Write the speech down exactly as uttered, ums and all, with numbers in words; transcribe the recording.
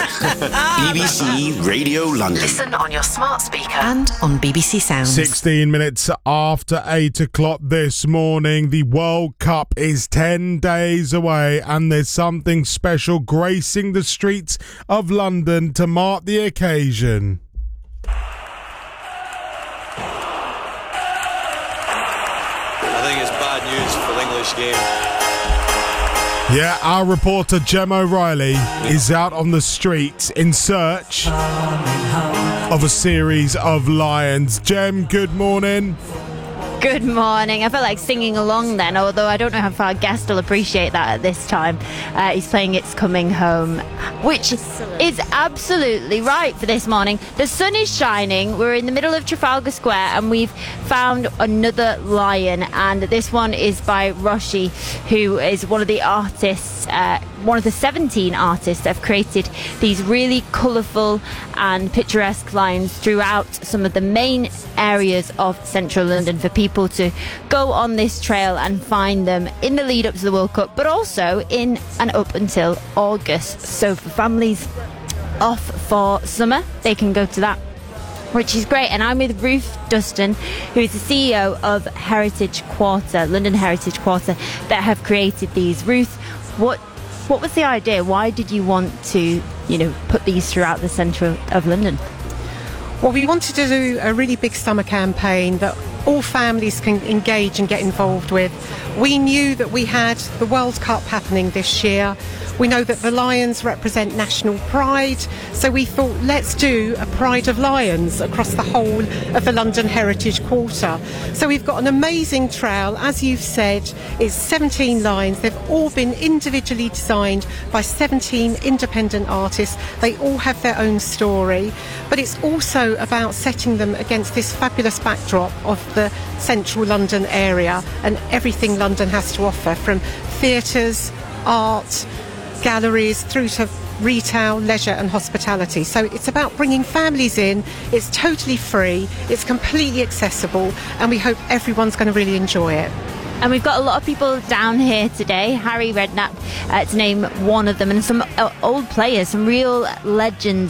B B C Radio London. Listen on your smart speaker and on B B C Sounds. sixteen minutes after eight o'clock this morning, the World Cup is ten days away, and there's something special gracing the streets of London to mark the occasion. I think it's bad news for the English game. Yeah, our reporter Gem O'Reilly is out on the streets in search of a series of lions. Gem, good morning. Good morning. I felt like singing along then, although I don't know how far guest will appreciate that at this time. Uh, he's playing It's Coming Home, which is absolutely right for this morning. The sun is shining. We're in the middle of Trafalgar Square and we've found another lion, and this one is by Roshi, who is one of the artists, uh, one of the seventeen artists that have created these really colourful and picturesque lions throughout some of the main areas of central London for people to go on this trail and find them in the lead up to the World Cup, but also in and up until August. So for families off for summer, they can go to that, which is great. And I'm with Ruth Dustin, who is the C E O of Heritage Quarter, London Heritage Quarter, that have created these. Ruth, what what was the idea? Why did you want to, you know, put these throughout the centre of London? Well, we wanted to do a really big summer campaign that all families can engage and get involved with. We knew that we had the World Cup happening this year. We know that the lions represent national pride, so we thought, let's do a Pride of Lions across the whole of the London Heritage Quarter. So we've got an amazing trail. As you've said, it's seventeen lions. They've all been individually designed by seventeen independent artists. They all have their own story, but it's also about setting them against this fabulous backdrop of the central London area and everything London has to offer, from theatres, art, galleries, through to retail, leisure and hospitality. So it's about bringing families in. It's totally free, it's completely accessible, and we hope everyone's going to really enjoy it. And we've got a lot of people down here today. Harry Redknapp, uh, to name one of them, and some uh, old players, some real legends